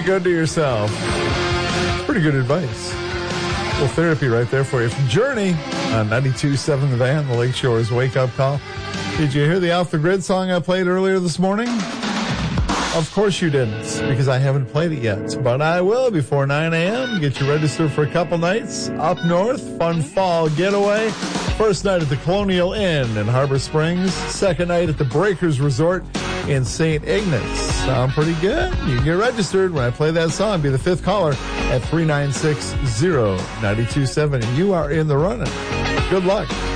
good to yourself. Pretty good advice. A little therapy right there for you. From Journey on 92.7 The Van, the Lakeshore's wake-up call. Did you hear the Off the Grid song I played earlier this morning? Of course you didn't, because I haven't played it yet. But I will before 9 a.m. Get you registered for a couple nights up north. Fun fall getaway. First night at the Colonial Inn in Harbor Springs. Second night at the Breakers Resort in St. Ignace. Sound pretty good? You can get registered when I play that song. Be the fifth caller at 396-0927. You are in the running. Good luck.